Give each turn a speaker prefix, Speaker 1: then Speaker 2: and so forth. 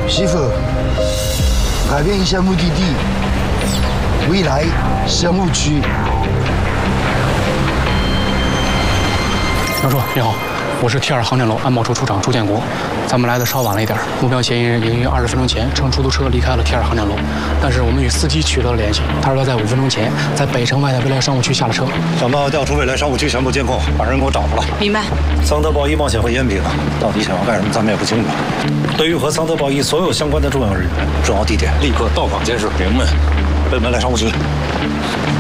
Speaker 1: 师傅，改变一下目的地，未来商务区。
Speaker 2: 杨叔，你好，我是 T2航站楼安保处处长朱建国。咱们来的稍晚了一点，目标嫌疑人已经于20分钟前乘出租车离开了 T2航站楼，但是我们与司机取得了联系，他说他在5分钟前在北城外的未来商务区下了车。
Speaker 3: 想办法调出未来商务区全部监控，把人给我找出来。
Speaker 4: 明白。
Speaker 3: 桑德鲍伊冒险回烟饼，到底想要干什么，咱们也不清楚。对于和桑德鲍伊所有相关的重要人员、重要地点，立刻到岗监视。明白。奔未来商务区。